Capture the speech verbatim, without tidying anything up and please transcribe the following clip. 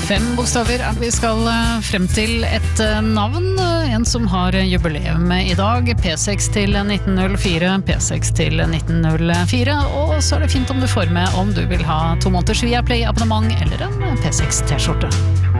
Fem bokstaver er vi skal frem til et navn, en som har jubileum i dag, P seks til nitten null fire, P seks til nitten null fire, og så er det fint om du får med om du vil ha to måneders Viaplay abonnement eller en P seks T-skjorte.